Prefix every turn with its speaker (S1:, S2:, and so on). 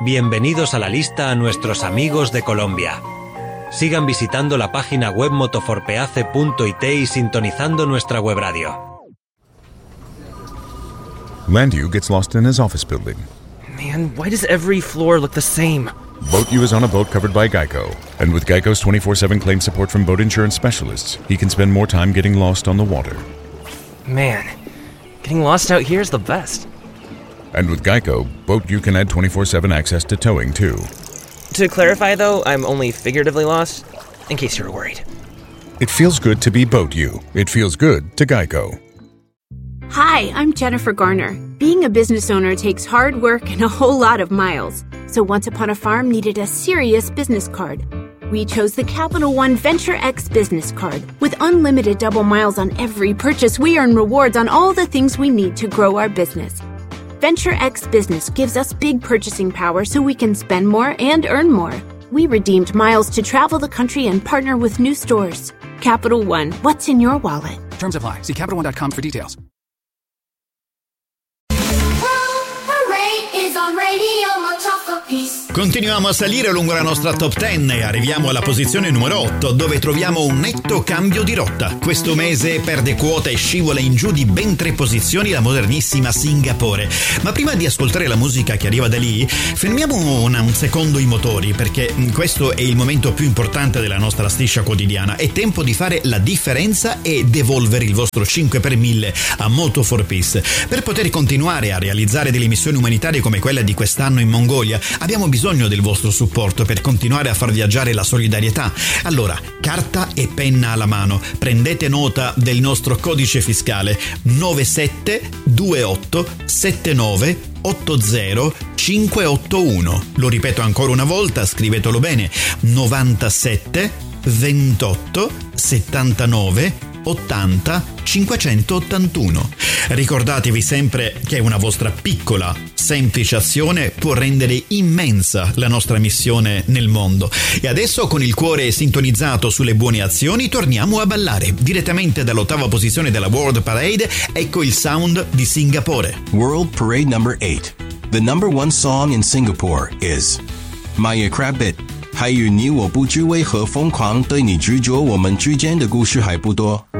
S1: Bienvenidos a la lista a nuestros amigos de Colombia. Sigan visitando la página web motoforpeace.it y sintonizando nuestra web radio.
S2: Landu gets lost in his office building.
S3: Man, why does every floor look the same?
S2: Boat U is on a boat covered by Geico. And with Geico's 24/7 claim support from boat insurance specialists, he can spend more time getting lost on the water.
S3: Man, getting lost out here is the best.
S2: And with Geico, Boat U can add 24/7 access to towing, too.
S3: To clarify, though, I'm only figuratively lost, in case you were worried.
S2: It feels good to be Boat U. It feels good to Geico.
S4: Hi, I'm Jennifer Garner. Being a business owner takes hard work and a whole lot of miles. So Once Upon a Farm needed a serious business card. We chose the Capital One Venture X business card. With unlimited double miles on every purchase, we earn rewards on all the things we need to grow our business. Venture X Business gives us big purchasing power so we can spend more and earn more. We redeemed miles to travel the country and partner with new stores. Capital One, what's in your wallet?
S5: Terms apply. See CapitalOne.com for details.
S6: Continuiamo a salire lungo la nostra top 10 e arriviamo alla posizione numero 8, dove troviamo un netto cambio di rotta. Questo mese perde quota e scivola in giù di ben 3 posizioni la modernissima Singapore. Ma prima di ascoltare la musica che arriva da lì, fermiamo un secondo i motori, perché questo è il momento più importante della nostra striscia quotidiana. È tempo di fare la differenza e devolvere il vostro 5 per 1000 a Moto for Peace. Per poter continuare a realizzare delle missioni umanitarie come quella di quest'anno in Mongolia, abbiamo bisogno del vostro supporto per continuare a far viaggiare la solidarietà. Allora, carta e penna alla mano, prendete nota del nostro codice fiscale 97287980 Lo ripeto ancora una volta, scrivetelo bene: 97 28 79 80 581. Ricordatevi sempre che una vostra piccola, semplice azione può rendere immensa la nostra missione nel mondo. E adesso, con il cuore sintonizzato sulle buone azioni, torniamo a ballare. Direttamente dall'8ª posizione della World Parade, ecco il sound di Singapore.
S7: World Parade number 8. The number 1 song in Singapore is My Crabit. 还有你我不知为何疯狂对你执着，我们之间的故事还不多。